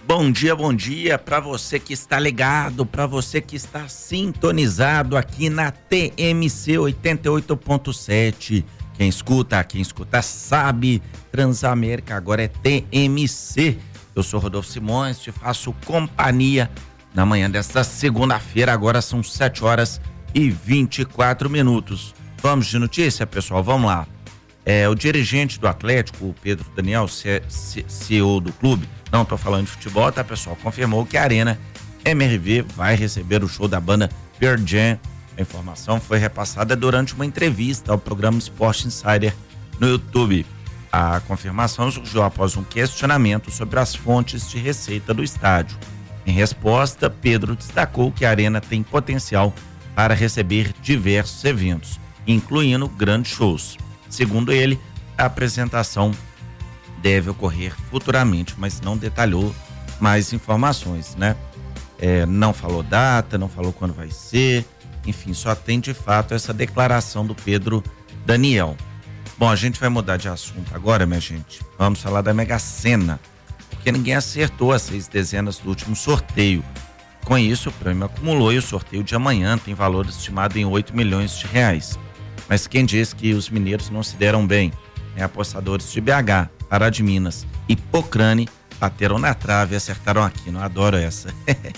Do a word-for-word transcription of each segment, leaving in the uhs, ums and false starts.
Bom dia, bom dia para você que está ligado, para você que está sintonizado aqui na T M C oitenta e oito ponto sete. Quem escuta, quem escuta sabe, Transamérica agora é T M C. Eu sou Rodolfo Simões, te faço companhia na manhã desta segunda-feira, agora são sete horas e vinte e quatro minutos. Vamos de notícia, pessoal, vamos lá. É, o dirigente do Atlético, o Pedro Daniel, C E O do clube, não estou falando de futebol, tá, pessoal? Confirmou que a Arena M R V vai receber o show da banda Pearl Jam. A informação foi repassada durante uma entrevista ao programa Sport Insider no YouTube. A confirmação surgiu após um questionamento sobre as fontes de receita do estádio. Em resposta, Pedro destacou que a Arena tem potencial para receber diversos eventos, incluindo grandes shows. Segundo ele, a apresentação deve ocorrer futuramente, mas não detalhou mais informações, né? É, não falou data, não falou quando vai ser, enfim, só tem de fato essa declaração do Pedro Daniel. Bom, a gente vai mudar de assunto agora, minha gente. Vamos falar da Mega Sena, porque ninguém acertou as seis dezenas do último sorteio. Com isso, o prêmio acumulou e o sorteio de amanhã tem valor estimado em oito milhões de reais. Mas quem diz que os mineiros não se deram bem? É apostadores de B H, Pará de Minas e Pocrane bateram na trave e acertaram aqui. Não adoro essa.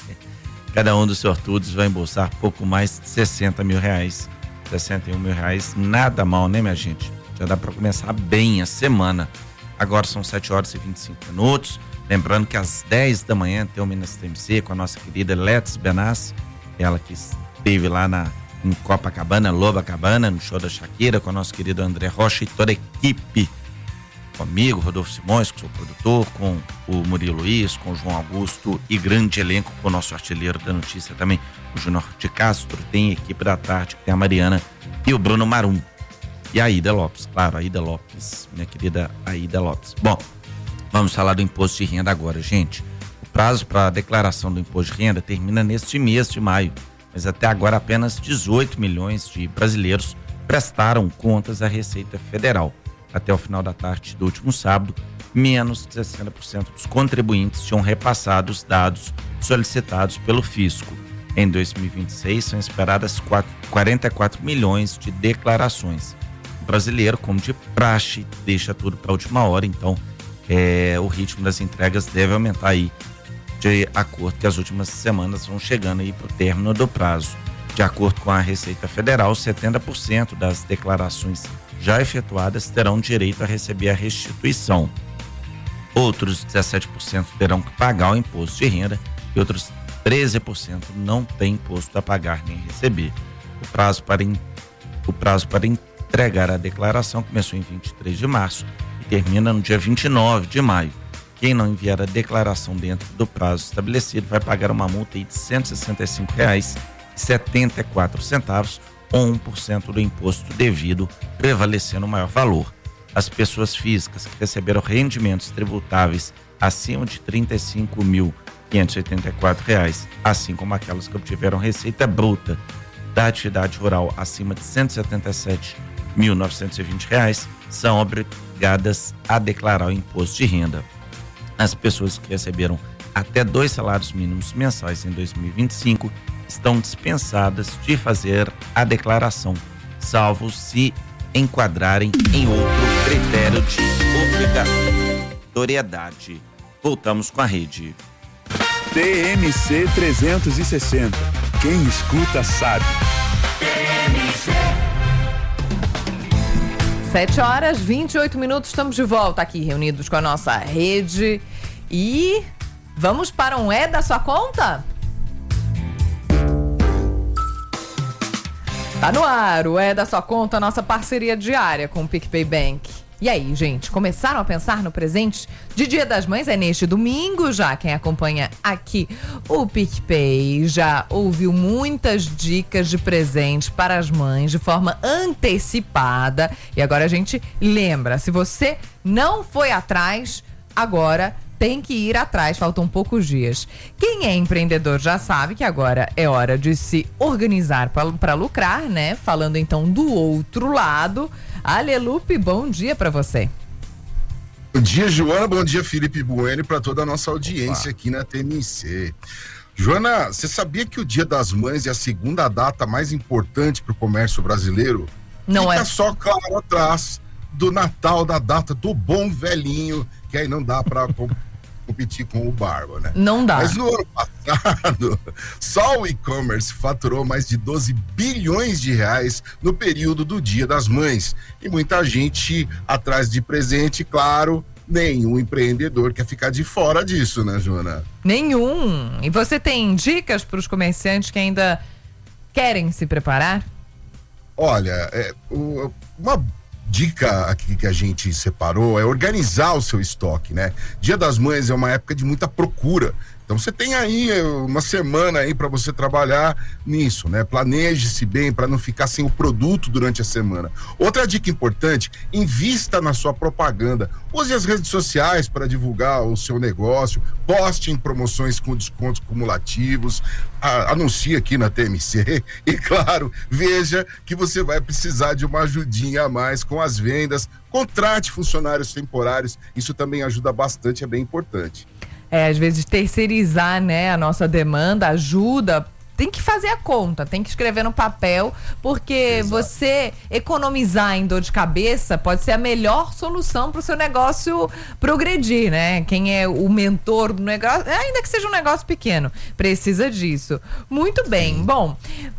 Cada um dos sortudos vai embolsar pouco mais de sessenta mil reais. sessenta e um mil reais, nada mal, né, minha gente? Já dá para começar bem a semana. Agora são sete horas e vinte e cinco minutos. Lembrando que às dez da manhã tem o Minas T M C com a nossa querida Let's Benassi, ela que esteve lá na, em Copacabana, Lobacabana, no show da Shakira, com o nosso querido André Rocha e toda a equipe. Comigo, Rodolfo Simões, que sou produtor, com o Murilo Luiz, com o João Augusto e grande elenco com o nosso artilheiro da notícia também, o Júnior de Castro, tem a equipe da tarde, que tem a Mariana e o Bruno Marum. E a Aida Lopes, claro, a Aida Lopes, minha querida Aida Lopes. Bom, vamos falar do imposto de renda agora, gente. O prazo para a declaração do imposto de renda termina neste mês de maio, mas até agora apenas dezoito milhões de brasileiros prestaram contas à Receita Federal. Até o final da tarde do último sábado, menos de sessenta por cento dos contribuintes tinham repassado os dados solicitados pelo fisco. Em dois mil e vinte e seis, são esperadas quarenta e quatro milhões de declarações. O brasileiro, como de praxe, deixa tudo para a última hora, então é, o ritmo das entregas deve aumentar aí, de acordo que as últimas semanas vão chegando aí para o término do prazo. De acordo com a Receita Federal, setenta por cento das declarações já efetuadas terão direito a receber a restituição. Outros dezessete por cento terão que pagar o imposto de renda e outros treze por cento não têm imposto a pagar nem receber. O prazo para, in... o prazo para entregar a declaração começou em vinte e três de março e termina no dia vinte e nove de maio. Quem não enviar a declaração dentro do prazo estabelecido vai pagar uma multa de cento e sessenta e cinco reais e setenta e quatro centavos ou um por cento do imposto devido, prevalecendo o maior valor. As pessoas físicas que receberam rendimentos tributáveis acima de trinta e cinco mil quinhentos e oitenta e quatro reais, assim como aquelas que obtiveram receita bruta da atividade rural acima de cento e setenta e sete mil novecentos e vinte reais, são obrigadas a declarar o imposto de renda. As pessoas que receberam até dois salários mínimos mensais em dois mil e vinte e cinco estão dispensadas de fazer a declaração, salvo se enquadrarem em outro critério de obrigatoriedade. Voltamos com a rede. T M C trezentos e sessenta. Quem escuta sabe. sete horas e vinte e oito minutos, estamos de volta aqui reunidos com a nossa rede e vamos para um É da Sua Conta? Tá no ar, o É da Sua Conta, nossa parceria diária com o PicPay Bank. E aí, gente, começaram a pensar no presente de Dia das Mães? É neste domingo já. Quem acompanha aqui o PicPay já ouviu muitas dicas de presente para as mães de forma antecipada. E agora a gente lembra, se você não foi atrás, agora tem que ir atrás, faltam poucos dias. Quem é empreendedor já sabe que agora é hora de se organizar para lucrar, né? Falando então do outro lado, Alelupe, bom dia para você. Bom dia, Joana. Bom dia, Felipe Bueno, para toda a nossa audiência Opa. aqui na T M C. Joana, você sabia que o Dia das Mães é a segunda data mais importante para o comércio brasileiro? Não Fica é só claro atrás do Natal, da data do bom velhinho, que aí não dá para competir com o Barba, né? Não dá. Mas no ano passado, só o e-commerce faturou mais de doze bilhões de reais no período do Dia das Mães. E muita gente atrás de presente, claro, nenhum empreendedor quer ficar de fora disso, né, Joana? Nenhum. E você tem dicas para os comerciantes que ainda querem se preparar? Olha, é, o, uma dica aqui que a gente separou é organizar o seu estoque, né? Dia das Mães é uma época de muita procura. Então você tem aí uma semana aí para você trabalhar nisso, né? Planeje-se bem para não ficar sem o produto durante a semana. Outra dica importante, invista na sua propaganda. Use as redes sociais para divulgar o seu negócio, poste em promoções com descontos cumulativos, a, anuncie aqui na T M C e, claro, veja que você vai precisar de uma ajudinha a mais com as vendas. Contrate funcionários temporários, isso também ajuda bastante, é bem importante. É, às vezes terceirizar, né, a nossa demanda ajuda. Tem que fazer a conta, tem que escrever no papel, porque Exato. Você economizar em dor de cabeça pode ser a melhor solução para o seu negócio progredir, né? Quem é o mentor do negócio, ainda que seja um negócio pequeno, precisa disso. Muito bem, Sim. Bom,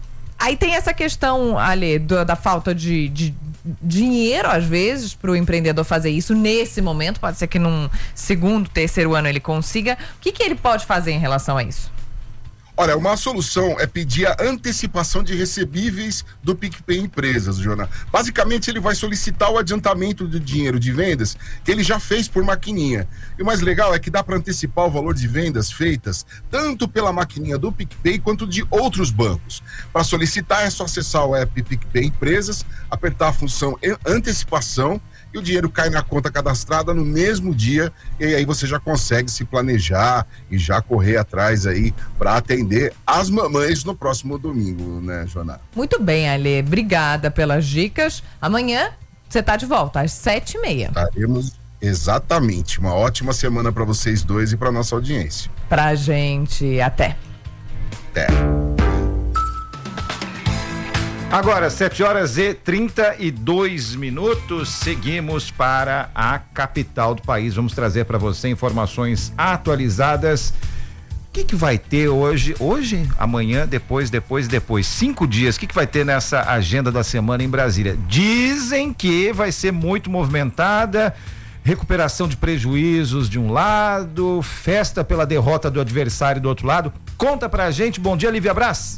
aí tem essa questão, Ale, do, da falta de, de dinheiro, às vezes, para o empreendedor fazer isso nesse momento. Pode ser que num segundo, terceiro ano ele consiga. O que, que ele pode fazer em relação a isso? Olha, uma solução é pedir a antecipação de recebíveis do PicPay Empresas, Joana. Basicamente, ele vai solicitar o adiantamento do dinheiro de vendas que ele já fez por maquininha. E o mais legal é que dá para antecipar o valor de vendas feitas tanto pela maquininha do PicPay quanto de outros bancos. Para solicitar é só acessar o app PicPay Empresas, apertar a função antecipação e o dinheiro cai na conta cadastrada no mesmo dia, e aí você já consegue se planejar e já correr atrás aí para atender as mamães no próximo domingo, né, Joana? Muito bem, Ale, obrigada pelas dicas. Amanhã você tá de volta às sete e meia. Estaremos, exatamente, uma ótima semana para vocês dois e para nossa audiência. Pra gente, até. Até. Agora, sete horas e trinta e dois minutos, seguimos para a capital do país. Vamos trazer para você informações atualizadas. O que que vai ter hoje? Hoje, amanhã, depois, depois, depois. Cinco dias. O que que vai ter nessa agenda da semana em Brasília? Dizem que vai ser muito movimentada. Recuperação de prejuízos de um lado, festa pela derrota do adversário do outro lado. Conta pra gente. Bom dia, Lívia Brás.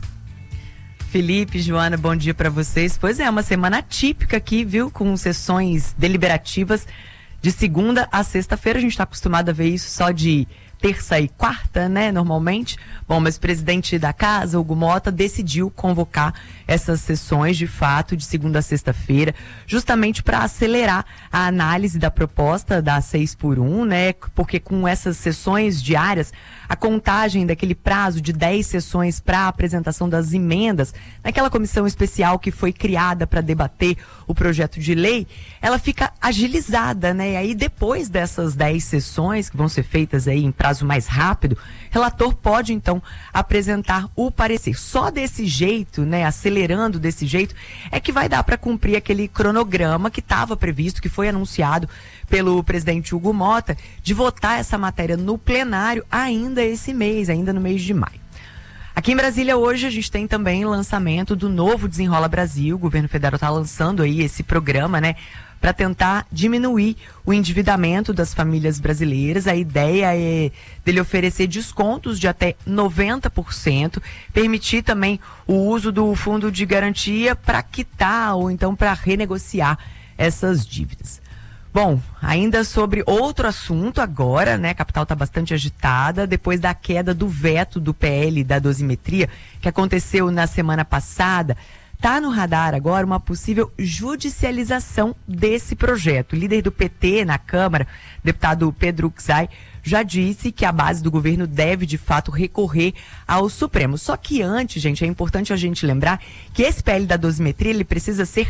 Felipe, Joana, bom dia para vocês. Pois é, uma semana atípica aqui, viu? Com sessões deliberativas de segunda a sexta-feira. A gente está acostumado a ver isso só de terça e quarta, né, normalmente. Bom, mas o presidente da casa, Hugo Mota, decidiu convocar essas sessões, de fato, de segunda a sexta-feira, justamente para acelerar a análise da proposta da seis por um, né, porque com essas sessões diárias, a contagem daquele prazo de dez sessões para a apresentação das emendas, naquela comissão especial que foi criada para debater o projeto de lei, ela fica agilizada, né, e aí depois dessas dez sessões, que vão ser feitas aí em prazo mais rápido, relator pode então apresentar o parecer. Só desse jeito, né, acelerando desse jeito, é que vai dar para cumprir aquele cronograma que estava previsto, que foi anunciado pelo presidente Hugo Mota, de votar essa matéria no plenário ainda esse mês, ainda no mês de maio. Aqui em Brasília hoje a gente tem também o lançamento do novo Desenrola Brasil. O governo federal está lançando aí esse programa, né, para tentar diminuir o endividamento das famílias brasileiras. A ideia é dele oferecer descontos de até noventa por cento, permitir também o uso do fundo de garantia para quitar ou então para renegociar essas dívidas. Bom, ainda sobre outro assunto agora, né? A capital está bastante agitada depois da queda do veto do P L da dosimetria, que aconteceu na semana passada. Está no radar agora uma possível judicialização desse projeto. O líder do P T na Câmara, deputado Pedro Uczai, já disse que a base do governo deve, de fato, recorrer ao Supremo. Só que antes, gente, é importante a gente lembrar que esse P L da dosimetria, ele precisa ser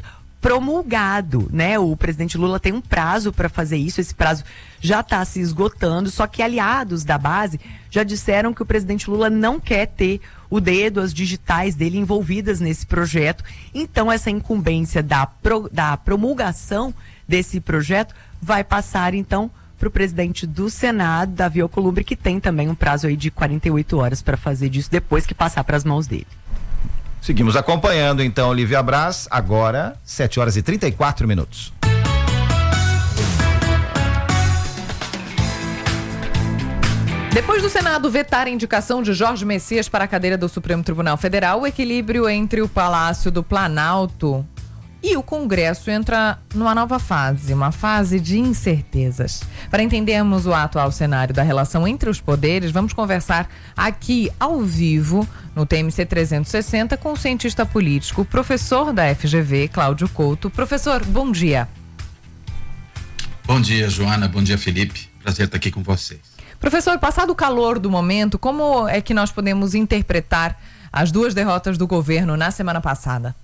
promulgado, né? O presidente Lula tem um prazo para fazer isso, esse prazo já está se esgotando, só que aliados da base já disseram que o presidente Lula não quer ter o dedo, as digitais dele envolvidas nesse projeto. Então essa incumbência da, pro, da promulgação desse projeto vai passar então para o presidente do Senado, Davi Alcolumbre, que tem também um prazo aí de quarenta e oito horas para fazer disso depois que passar para as mãos dele. Seguimos acompanhando então Olivia Braz, agora sete horas e trinta e quatro minutos. Depois do Senado vetar a indicação de Jorge Messias para a cadeira do Supremo Tribunal Federal, o equilíbrio entre o Palácio do Planalto e o Congresso entra numa nova fase, uma fase de incertezas. Para entendermos o atual cenário da relação entre os poderes, vamos conversar aqui ao vivo, no T M C trezentos e sessenta, com o cientista político, professor da F G V, Cláudio Couto. Professor, bom dia. Bom dia, Joana. Bom dia, Felipe. Prazer estar aqui com vocês. Professor, passado o calor do momento, como é que nós podemos interpretar as duas derrotas do governo na semana passada?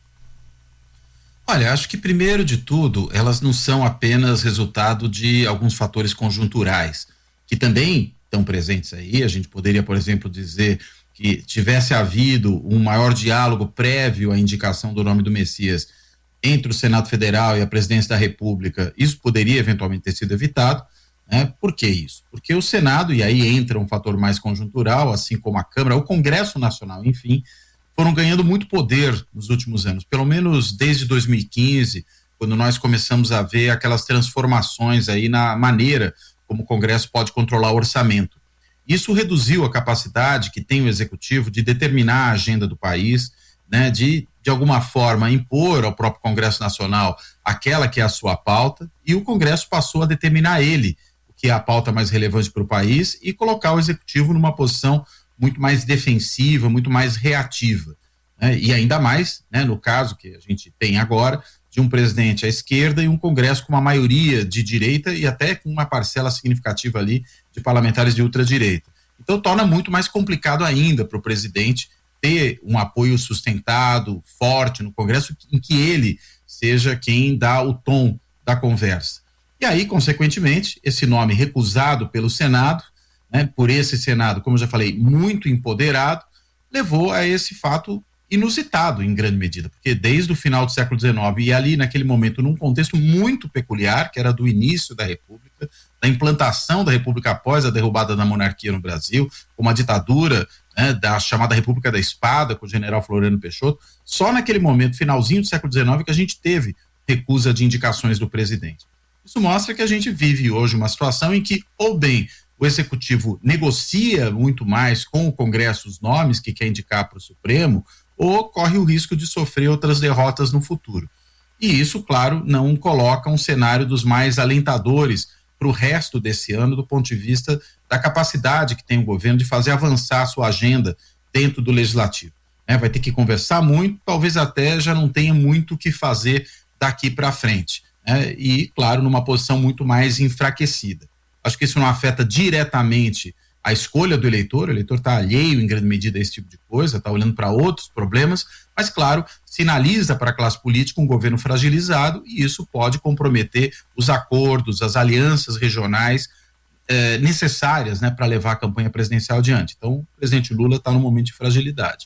Olha, acho que primeiro de tudo, elas não são apenas resultado de alguns fatores conjunturais, que também estão presentes aí. A gente poderia, por exemplo, dizer que tivesse havido um maior diálogo prévio à indicação do nome do Messias entre o Senado Federal e a Presidência da República, isso poderia eventualmente ter sido evitado, né? Por que isso? Porque o Senado, e aí entra um fator mais conjuntural, assim como a Câmara, o Congresso Nacional, enfim, foram ganhando muito poder nos últimos anos, pelo menos desde dois mil e quinze, quando nós começamos a ver aquelas transformações aí na maneira como o Congresso pode controlar o orçamento. Isso reduziu a capacidade que tem o Executivo de determinar a agenda do país, né, de, de alguma forma, impor ao próprio Congresso Nacional aquela que é a sua pauta, e o Congresso passou a determinar ele o que é a pauta mais relevante para o país e colocar o Executivo numa posição muito mais defensiva, muito mais reativa, né? E ainda mais, né, no caso que a gente tem agora, de um presidente à esquerda e um Congresso com uma maioria de direita e até com uma parcela significativa ali de parlamentares de ultradireita. Então torna muito mais complicado ainda para o presidente ter um apoio sustentado, forte no Congresso, em que ele seja quem dá o tom da conversa. E aí, consequentemente, esse nome recusado pelo Senado, né, por esse Senado, como eu já falei, muito empoderado, levou a esse fato inusitado em grande medida, porque desde o final do século dezenove e ali naquele momento num contexto muito peculiar, que era do início da República, da implantação da República após a derrubada da monarquia no Brasil, com uma ditadura, né, da chamada República da Espada, com o general Floriano Peixoto, só naquele momento, finalzinho do século dezenove, que a gente teve recusa de indicações do presidente. Isso mostra que a gente vive hoje uma situação em que, ou bem, o Executivo negocia muito mais com o Congresso os nomes que quer indicar para o Supremo, ou corre o risco de sofrer outras derrotas no futuro. E isso, claro, não coloca um cenário dos mais alentadores para o resto desse ano, do ponto de vista da capacidade que tem o governo de fazer avançar a sua agenda dentro do Legislativo. É, vai ter que conversar muito, talvez até já não tenha muito o que fazer daqui para frente. Né? E, claro, numa posição muito mais enfraquecida. Acho que isso não afeta diretamente a escolha do eleitor, o eleitor está alheio em grande medida a esse tipo de coisa, está olhando para outros problemas, mas claro, sinaliza para a classe política um governo fragilizado e isso pode comprometer os acordos, as alianças regionais eh, necessárias, né, para levar a campanha presidencial adiante. Então o presidente Lula está num momento de fragilidade.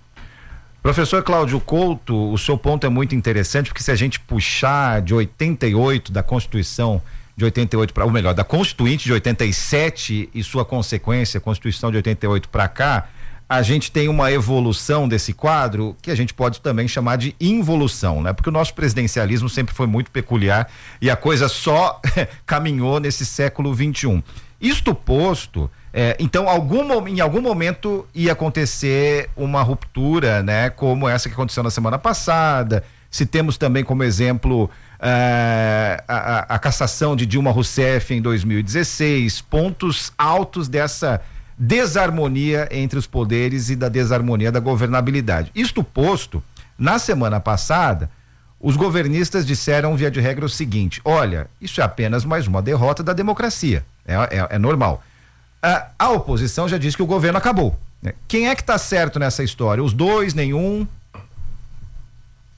Professor Cláudio Couto, o seu ponto é muito interessante, porque se a gente puxar de oitenta e oito da Constituição de oitenta e oito para, ou melhor, da Constituinte de oitenta e sete e sua consequência, a Constituição de oitenta e oito para cá, a gente tem uma evolução desse quadro que a gente pode também chamar de involução, né? Porque o nosso presidencialismo sempre foi muito peculiar e a coisa só caminhou nesse século vinte e um. Isto posto, é, então algum, em algum momento ia acontecer uma ruptura, né? Como essa que aconteceu na semana passada. Se temos também como exemplo Uh, a, a, a cassação de Dilma Rousseff em dois mil e dezesseis, pontos altos dessa desarmonia entre os poderes e da desarmonia da governabilidade. Isto posto, na semana passada, os governistas disseram, via de regra, o seguinte: olha, isso é apenas mais uma derrota da democracia, é, é, é normal. Uh, a oposição já disse que o governo acabou, né? Quem é que está certo nessa história? Os dois, nenhum?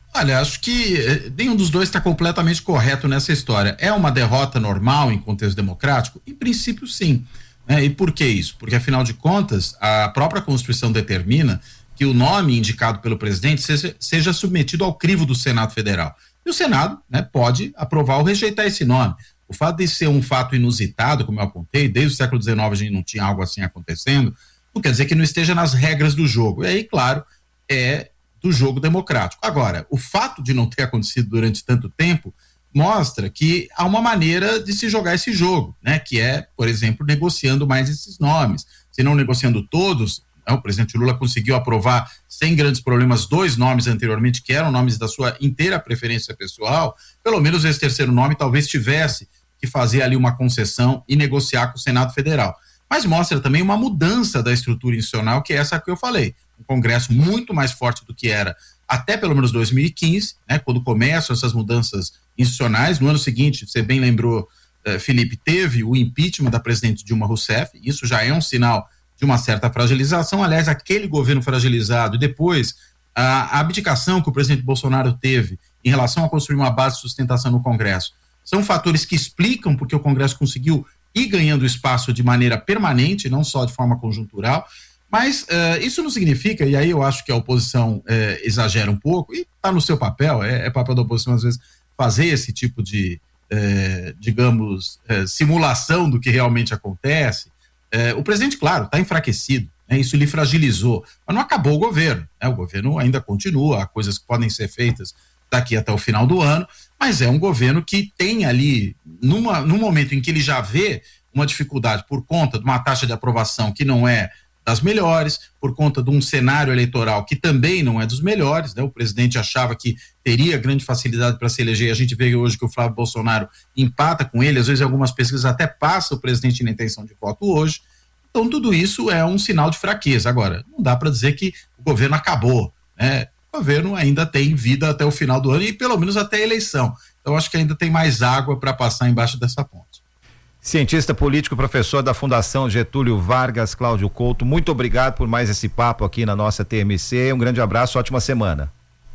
Olha, acho que nenhum dos dois está completamente correto nessa história. É uma derrota normal em contexto democrático? Em princípio, sim. Né? E por que isso? Porque, afinal de contas, a própria Constituição determina que o nome indicado pelo presidente seja, seja submetido ao crivo do Senado Federal. E o Senado, né, pode aprovar ou rejeitar esse nome. O fato de ser um fato inusitado, como eu apontei, desde o século dezenove a gente não tinha algo assim acontecendo, não quer dizer que não esteja nas regras do jogo. E aí, claro, é do jogo democrático. Agora, o fato de não ter acontecido durante tanto tempo mostra que há uma maneira de se jogar esse jogo, né? Que é, por exemplo, negociando mais esses nomes. Se não negociando todos, né, o presidente Lula conseguiu aprovar sem grandes problemas dois nomes anteriormente, que eram nomes da sua inteira preferência pessoal. Pelo menos esse terceiro nome talvez tivesse que fazer ali uma concessão e negociar com o Senado Federal. Mas mostra também uma mudança da estrutura institucional, que é essa que eu falei. Um Congresso muito mais forte do que era até pelo menos dois mil e quinze, né, quando começam essas mudanças institucionais. No ano seguinte, você bem lembrou, eh, Felipe, teve o impeachment da presidente Dilma Rousseff. Isso já é um sinal de uma certa fragilização. Aliás, aquele governo fragilizado e depois a, a abdicação que o presidente Bolsonaro teve em relação a construir uma base de sustentação no Congresso são fatores que explicam porque o Congresso conseguiu ir ganhando espaço de maneira permanente, não só de forma conjuntural. Mas uh, isso não significa, e aí eu acho que a oposição uh, exagera um pouco, e está no seu papel, é, é papel da oposição às vezes fazer esse tipo de, uh, digamos, uh, simulação do que realmente acontece. Uh, o presidente, claro, está enfraquecido, né, isso lhe fragilizou, mas não acabou o governo, né, o governo ainda continua, há coisas que podem ser feitas daqui até o final do ano, mas é um governo que tem ali, numa, num momento em que ele já vê uma dificuldade por conta de uma taxa de aprovação que não é das melhores, por conta de um cenário eleitoral que também não é dos melhores, né? O presidente achava que teria grande facilidade para se eleger, a gente vê hoje que o Flávio Bolsonaro empata com ele, às vezes algumas pesquisas até passa o presidente na intenção de voto hoje. Então tudo isso é um sinal de fraqueza. Agora, não dá para dizer que o governo acabou, né? O governo ainda tem vida até o final do ano e pelo menos até a eleição. Então acho que ainda tem mais água para passar embaixo dessa ponte. Cientista político, professor da Fundação Getúlio Vargas, Cláudio Couto, muito obrigado por mais esse papo aqui na nossa T M C. Um grande abraço, ótima semana.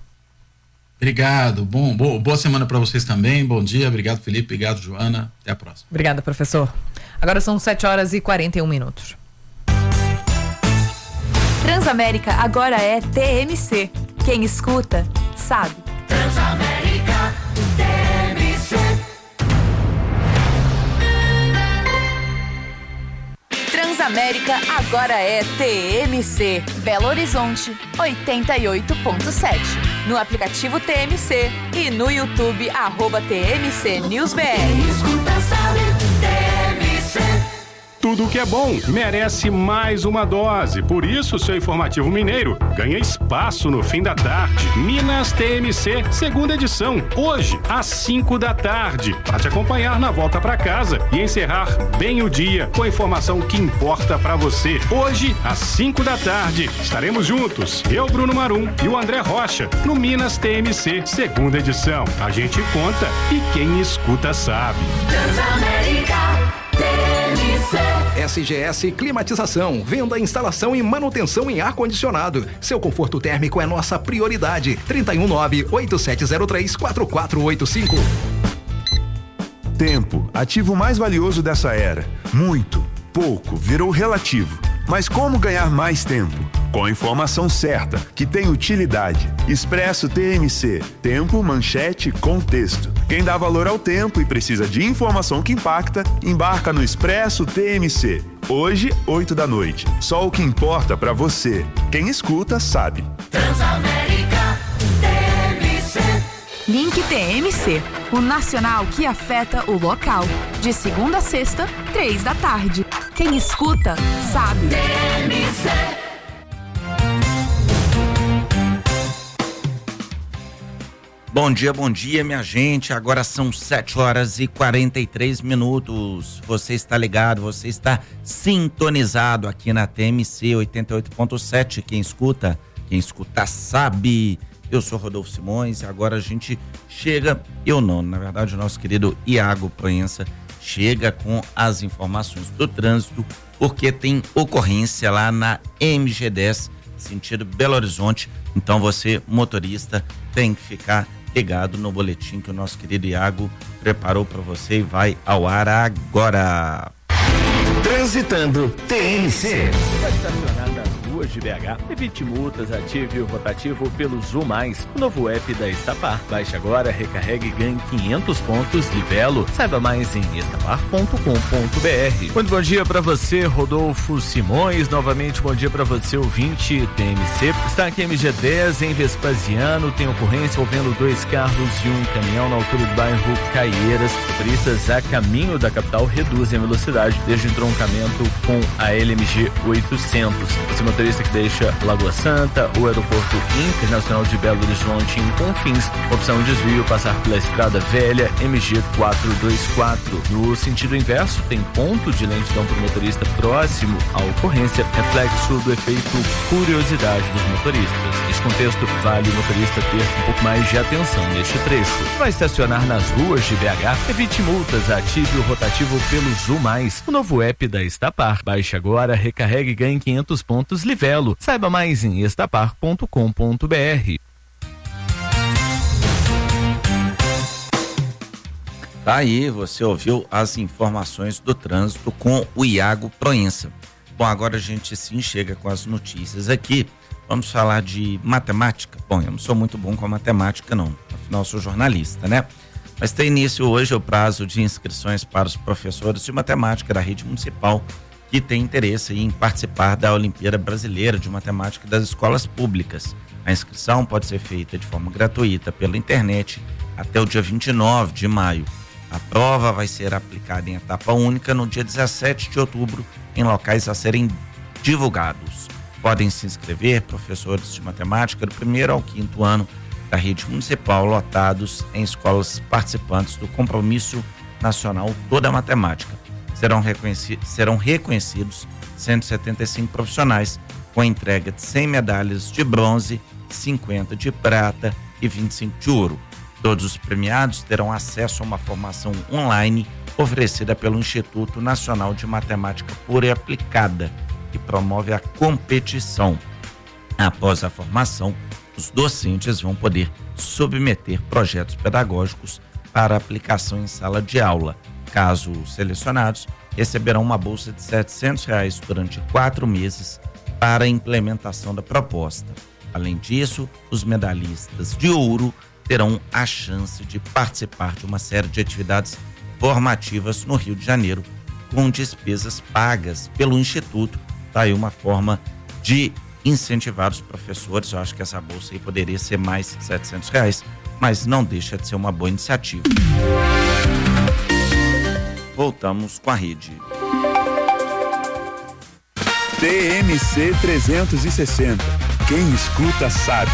Obrigado, bom, boa, boa semana para vocês também. Bom dia, obrigado Felipe, obrigado Joana. Até a próxima. Obrigada, professor. Agora são sete horas e quarenta e um minutos. Transamérica agora é T M C. Quem escuta, sabe. Transamérica T M C. Transamérica agora é T M C. Belo Horizonte, oitenta e oito ponto sete. No aplicativo T M C e no YouTube, arroba T M C News B R. Quem escuta sabe, T M C. Tudo que é bom merece mais uma dose. Por isso, seu informativo mineiro ganha espaço no fim da tarde. Minas T M C, segunda edição, hoje às cinco da tarde, para te acompanhar na volta para casa e encerrar bem o dia com a informação que importa para você. Hoje às cinco da tarde estaremos juntos, eu, Bruno Marum e o André Rocha, no Minas T M C, segunda edição. A gente conta e quem escuta sabe. Transamérica T M C. S G S Climatização, venda, instalação e manutenção em ar-condicionado. Seu conforto térmico é nossa prioridade. trinta e um nove, oito sete zero três, quatro quatro oito cinco. Tempo, ativo mais valioso dessa era. Muito, pouco, virou relativo. Mas como ganhar mais tempo? Com a informação certa, que tem utilidade. Expresso T M C. Tempo, manchete, contexto. Quem dá valor ao tempo e precisa de informação que impacta, embarca no Expresso T M C. Hoje, oito da noite. Só o que importa pra você. Quem escuta, sabe. Transamérica T M C. Link T M C, o nacional que afeta o local. De segunda a sexta, três da tarde. Quem escuta, sabe. T M C. Bom dia, bom dia, minha gente. Agora são sete horas e quarenta e três minutos. Você está ligado, você está sintonizado aqui na T M C oitenta e oito ponto sete. Quem escuta, quem escuta sabe. Eu sou Rodolfo Simões e agora a gente chega, eu não, na verdade o nosso querido Iago Proença chega com as informações do trânsito, porque tem ocorrência lá na M G dez, sentido Belo Horizonte. Então você, motorista, tem que ficar ligado no boletim que o nosso querido Iago preparou para você e vai ao ar agora. Transitando T M C. Vai estacionar nas ruas de B H? Evite multas, ative o rotativo pelo Zu Mais, o novo app da Estapar. Baixe agora, recarregue e ganhe quinhentos pontos Livelo. Saiba mais em estapar ponto com ponto b r. Muito bom dia para você, Rodolfo Simões. Novamente, bom dia para você, ouvinte T M C. Está aqui M G dez em Vespasiano. Tem ocorrência envolvendo dois carros e um caminhão na altura do bairro Caieiras. Motoristas a caminho da capital reduzem a velocidade desde o entroncamento com a L M G oitocentos. Esse motorista que deixa Lagoa Santa, o aeroporto internacional de Belo Horizonte em Confins, opção desvio, passar pela estrada velha M G quatrocentos e vinte e quatro. No sentido inverso, tem ponto de lentidão para o motorista próximo à ocorrência, reflexo do efeito curiosidade dos motoristas. Neste contexto, vale o motorista ter um pouco mais de atenção neste trecho. Vai estacionar nas ruas de B H? Evite multas, ative o rotativo pelo Zu Mais, o novo app da Estapar. Baixe agora, recarregue e ganhe quinhentos pontos Livelo. Saiba mais em estapar ponto com ponto b r. Tá aí, você ouviu as informações do trânsito com o Iago Proença. Bom, agora a gente sim chega com as notícias aqui. Vamos falar de matemática. Bom, eu não sou muito bom com a matemática não, afinal eu sou jornalista, né? Mas tem início hoje o prazo de inscrições para os professores de matemática da rede municipal que tem interesse em participar da Olimpíada Brasileira de Matemática das escolas públicas. A inscrição pode ser feita de forma gratuita pela internet até o dia vinte e nove de maio. A prova vai ser aplicada em etapa única no dia dezessete de outubro em locais a serem divulgados. Podem se inscrever professores de matemática do primeiro ao quinto ano da rede municipal lotados em escolas participantes do Compromisso Nacional Toda Matemática. Serão, reconheci- serão reconhecidos cento e setenta e cinco profissionais com a entrega de cem medalhas de bronze, cinquenta de prata e vinte e cinco de ouro. Todos os premiados terão acesso a uma formação online oferecida pelo Instituto Nacional de Matemática Pura e Aplicada, que promove a competição. Após a formação, os docentes vão poder submeter projetos pedagógicos para aplicação em sala de aula. Caso selecionados, receberão uma bolsa de setecentos reais durante quatro meses para a implementação da proposta. Além disso, os medalhistas de ouro terão a chance de participar de uma série de atividades formativas no Rio de Janeiro, com despesas pagas pelo Instituto. Tá aí uma forma de incentivar os professores. Eu acho que essa bolsa aí poderia ser mais setecentos reais, mas não deixa de ser uma boa iniciativa. Voltamos com a rede. T M C trezentos e sessenta. Quem escuta sabe.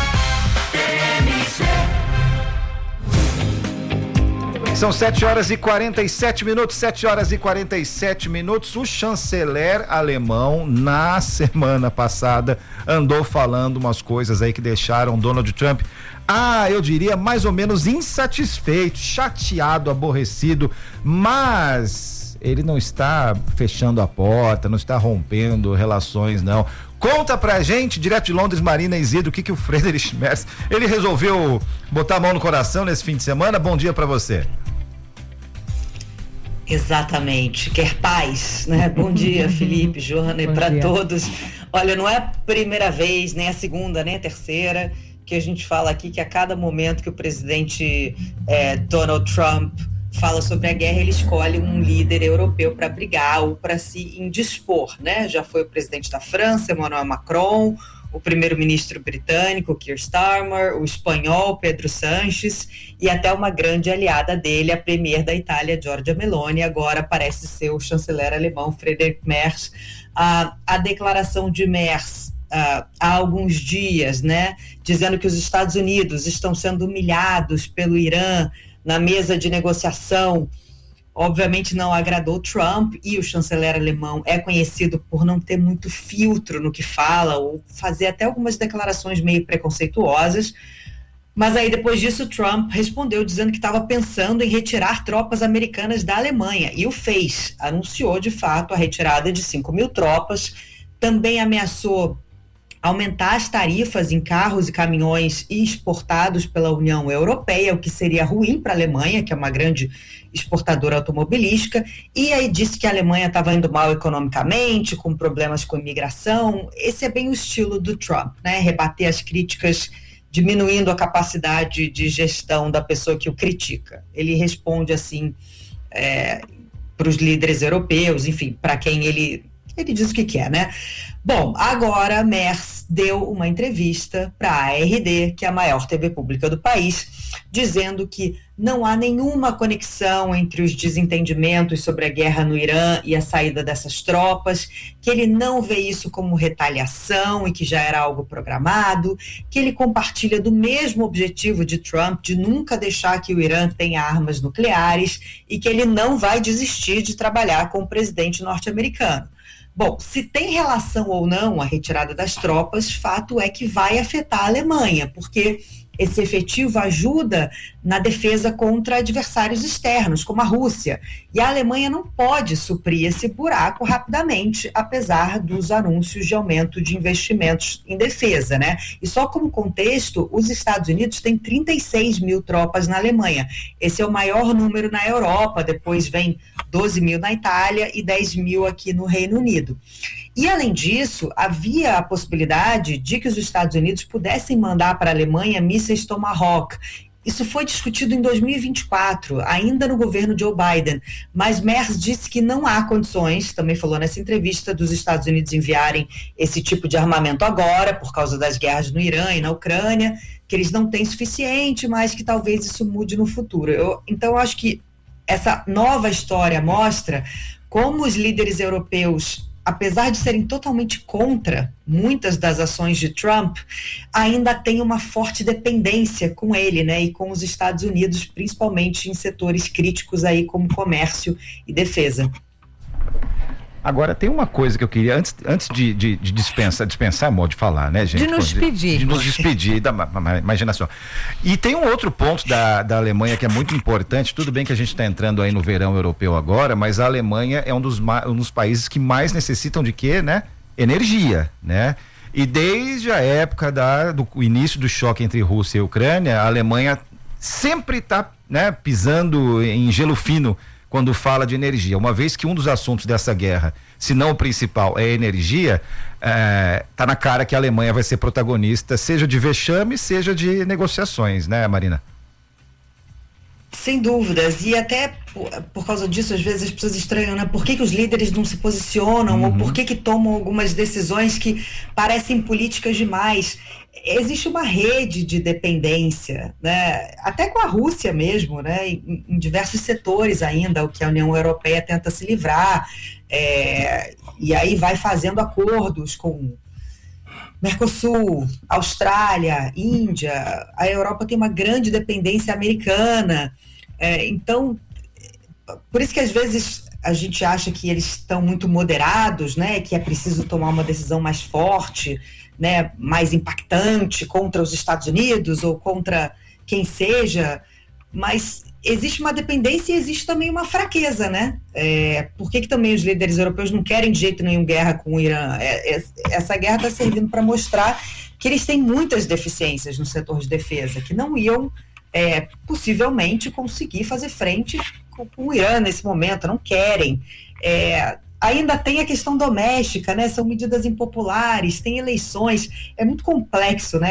São sete horas e quarenta e sete minutos, sete horas e quarenta e sete minutos. O chanceler alemão, na semana passada, andou falando umas coisas aí que deixaram Donald Trump, ah, eu diria mais ou menos insatisfeito, chateado, aborrecido, mas ele não está fechando a porta, não está rompendo relações, não. Conta pra gente, direto de Londres, Marina Isidro, o que que o Friedrich Merz, ele resolveu botar a mão no coração nesse fim de semana? Bom dia pra você. Exatamente, quer paz, né? Bom dia, Felipe, Joana, e para todos. Olha, não é a primeira vez, nem a segunda, nem a terceira, que a gente fala aqui que a cada momento que o presidente é, Donald Trump fala sobre a guerra, ele escolhe um líder europeu para brigar ou para se indispor, né? Já foi o presidente da França, Emmanuel Macron, o primeiro-ministro britânico, Keir Starmer, o espanhol, Pedro Sánchez, e até uma grande aliada dele, a premier da Itália, Giorgia Meloni, agora parece ser o chanceler alemão, Friedrich Merz. Ah, a declaração de Merz ah, há alguns dias, né, dizendo que os Estados Unidos estão sendo humilhados pelo Irã na mesa de negociação, obviamente não agradou Trump, e o chanceler alemão é conhecido por não ter muito filtro no que fala, ou fazer até algumas declarações meio preconceituosas. Mas aí depois disso Trump respondeu dizendo que estava pensando em retirar tropas americanas da Alemanha, e o fez, anunciou de fato a retirada de cinco mil tropas, também ameaçou aumentar as tarifas em carros e caminhões exportados pela União Europeia, o que seria ruim para a Alemanha, que é uma grande exportadora automobilística, e aí disse que a Alemanha estava indo mal economicamente, com problemas com imigração. Esse é bem o estilo do Trump, né? Rebater as críticas, diminuindo a capacidade de gestão da pessoa que o critica. Ele responde assim é, para os líderes europeus, enfim, para quem ele... Ele diz o que quer, né? Bom, agora Merz deu uma entrevista para a A R D, que é a maior T V pública do país, dizendo que não há nenhuma conexão entre os desentendimentos sobre a guerra no Irã e a saída dessas tropas, que ele não vê isso como retaliação e que já era algo programado, que ele compartilha do mesmo objetivo de Trump de nunca deixar que o Irã tenha armas nucleares e que ele não vai desistir de trabalhar com o presidente norte-americano. Bom, se tem relação ou não a retirada das tropas, fato é que vai afetar a Alemanha, porque esse efetivo ajuda na defesa contra adversários externos, como a Rússia. E a Alemanha não pode suprir esse buraco rapidamente, apesar dos anúncios de aumento de investimentos em defesa, né? E só como contexto, os Estados Unidos têm trinta e seis mil tropas na Alemanha. Esse é o maior número na Europa, depois vem doze mil na Itália e dez mil aqui no Reino Unido. E, além disso, havia a possibilidade de que os Estados Unidos pudessem mandar para a Alemanha mísseis Tomahawk. Isso foi discutido em dois mil e vinte e quatro, ainda no governo Joe Biden, mas Merz disse que não há condições, também falou nessa entrevista, dos Estados Unidos enviarem esse tipo de armamento agora, por causa das guerras no Irã e na Ucrânia, que eles não têm suficiente, mas que talvez isso mude no futuro. Eu, então, eu acho que essa nova história mostra como os líderes europeus, apesar de serem totalmente contra muitas das ações de Trump, ainda tem uma forte dependência com ele, né, e com os Estados Unidos, principalmente em setores críticos aí como comércio e defesa. Agora, tem uma coisa que eu queria, antes, antes de, de, de dispensar, dispensar é modo de falar, né, gente? De nos de, despedir. De nos despedir da ma, ma, imaginação. E tem um outro ponto da, da Alemanha que é muito importante, tudo bem que a gente está entrando aí no verão europeu agora, mas a Alemanha é um dos, um dos países que mais necessitam de quê, né? Energia, né? E desde a época da, do início do choque entre Rússia e Ucrânia, a Alemanha sempre está, né, pisando em gelo fino quando fala de energia, uma vez que um dos assuntos dessa guerra, se não o principal, é energia, é, tá na cara que a Alemanha vai ser protagonista, seja de vexame, seja de negociações, né, Marina? Sem dúvidas, e até por, por causa disso, às vezes as pessoas estranham, né? Por que que os líderes não se posicionam, uhum. ou por que que tomam algumas decisões que parecem políticas demais? Existe uma rede de dependência, né? Até com a Rússia mesmo, né? Em, em diversos setores ainda, o que a União Europeia tenta se livrar, é, e aí vai fazendo acordos com Mercosul, Austrália, Índia. A Europa tem uma grande dependência americana, é, então, por isso que às vezes a gente acha que eles estão muito moderados, né? Que é preciso tomar uma decisão mais forte, né, mais impactante contra os Estados Unidos ou contra quem seja, mas existe uma dependência e existe também uma fraqueza, né? É, por que que também os líderes europeus não querem de jeito nenhum guerra com o Irã? É, é, essa guerra está servindo para mostrar que eles têm muitas deficiências no setor de defesa, que não iam é, possivelmente conseguir fazer frente com, com o Irã nesse momento, não querem. É, Ainda tem a questão doméstica, né? São medidas impopulares, tem eleições, é muito complexo, né?